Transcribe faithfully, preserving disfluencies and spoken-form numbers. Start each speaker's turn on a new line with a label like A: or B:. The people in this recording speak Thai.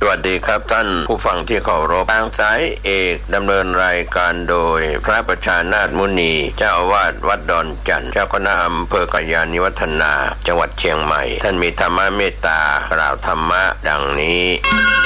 A: วัสดีครับท่านผู้ฟังที่เคารพทางสายเอกดำเนินรายการโดยพระประชานาถมุนีเจ้าอาวาสวัดดอนจันทร์เจ้าคณะอำเภอกายานิวัฒนาจังหวัดเชียงใหม่ท่านมีธรรมเมตตากล่าวธรรมะดังนี้